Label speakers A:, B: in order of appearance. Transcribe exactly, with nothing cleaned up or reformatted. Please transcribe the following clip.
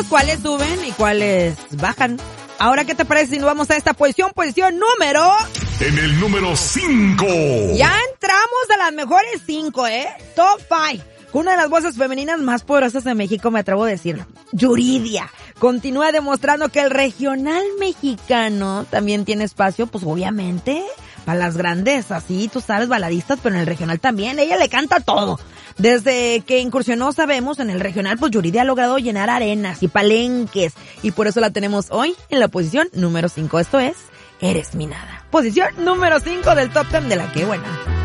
A: veremos cuáles suben y cuáles bajan. Ahora, ¿qué te parece si nos vamos a esta posición? Posición número...
B: En el número cinco.
A: Ya entramos a las mejores cinco, ¿eh? Top five. Una de las voces femeninas más poderosas de México, me atrevo a decirlo. Yuridia. Continúa demostrando que el regional mexicano también tiene espacio, pues obviamente, para las grandes, así, tú sabes, baladistas, pero en el regional también. Ella le canta todo. Desde que incursionó, sabemos, en el regional, pues Yuridia ha logrado llenar arenas y palenques. Y por eso la tenemos hoy en la posición número cinco. Esto es Eres mi nada. Posición número cinco del Top ten de La Qué Buena.